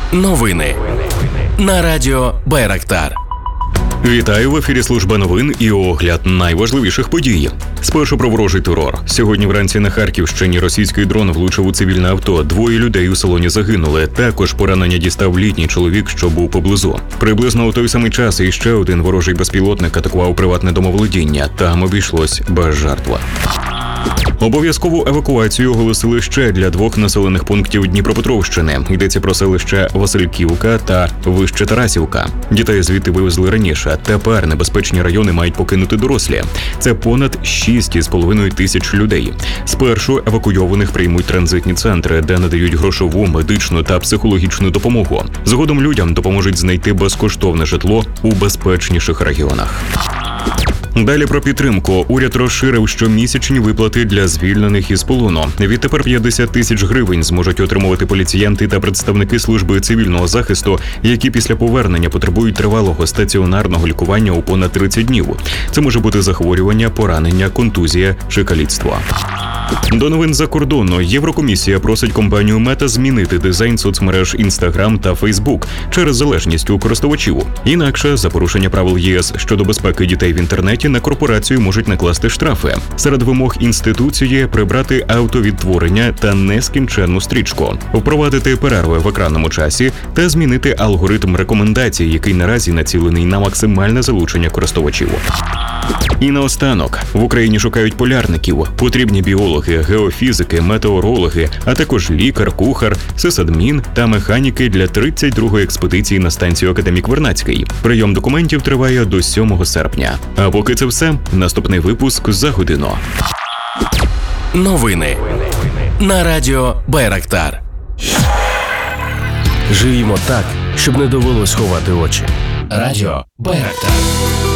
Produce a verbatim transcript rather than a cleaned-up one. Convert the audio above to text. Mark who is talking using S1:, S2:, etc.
S1: Новини на радіо Байрактар.
S2: Вітаю, в ефірі служба новин і огляд найважливіших подій. Спершу про ворожий терор. Сьогодні вранці на Харківщині російський дрон влучив у цивільне авто. Двоє людей у салоні загинули. Також поранення дістав літній чоловік, що був поблизу. Приблизно у той самий час іще один ворожий безпілотник атакував приватне домоволодіння. Там обійшлось без жертв. Обов'язкову евакуацію оголосили ще для двох населених пунктів Дніпропетровщини. Йдеться про селище Васильківка та Вище Тарасівка. Дітей звідти вивезли раніше. Тепер небезпечні райони мають покинути дорослі. Це понад шість з половиною тисяч людей. Спершу евакуйованих приймуть транзитні центри, де надають грошову, медичну та психологічну допомогу. Згодом людям допоможуть знайти безкоштовне житло у безпечніших регіонах. Далі про підтримку. Уряд розширив щомісячні виплати для звільнених із полону. Відтепер п'ятдесят тисяч гривень зможуть отримувати поліціянти та представники служби цивільного захисту, які після повернення потребують тривалого стаціонарного лікування у понад тридцять днів. Це може бути захворювання, поранення, контузія чи каліцтво. До новин за кордону. Єврокомісія просить компанію Мета змінити дизайн соцмереж Instagram та Facebook через залежність у користувачів. Інакше, за порушення правил ЄС щодо безпеки дітей в інтернеті, на корпорацію можуть накласти штрафи. Серед вимог інституції – прибрати автовідтворення та нескінченну стрічку, впровадити перерви в екранному часі та змінити алгоритм рекомендацій, який наразі націлений на максимальне залучення користувачів. І наостанок. В Україні шукають полярників. Потрібні біологи, геофізики, метеорологи, а також лікар, кухар, сисадмін та механіки для тридцять другої експедиції на станцію Академік Вернадський. Прийом документів триває до сьомого серпня. А поки це все, наступний випуск за годину.
S1: Новини на радіо Байрактар. Живімо так, щоб не довелось ховати очі. Радіо Байрактар.